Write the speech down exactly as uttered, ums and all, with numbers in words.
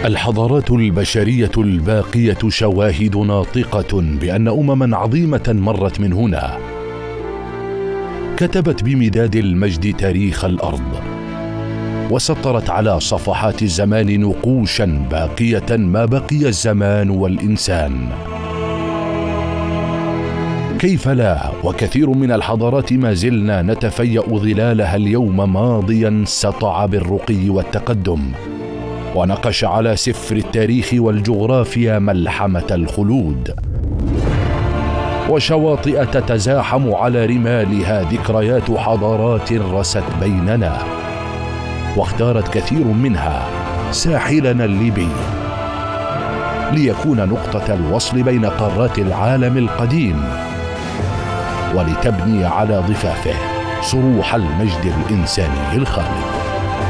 الحضارات البشرية الباقية شواهد ناطقة بأن أمماً عظيمة مرت من هنا كتبت بمداد المجد تاريخ الأرض، وسطرت على صفحات الزمان نقوشاً باقية ما بقي الزمان والإنسان. كيف لا، وكثير من الحضارات ما زلنا نتفيأ ظلالها اليوم ماضياً سطع بالرقي والتقدم، ونقش على سفر التاريخ والجغرافيا ملحمة الخلود، وشواطئ تتزاحم على رمالها ذكريات حضارات رست بيننا، واختارت كثير منها ساحلنا الليبي ليكون نقطة الوصل بين قارات العالم القديم، ولتبني على ضفافه صروح المجد الإنساني الخالد.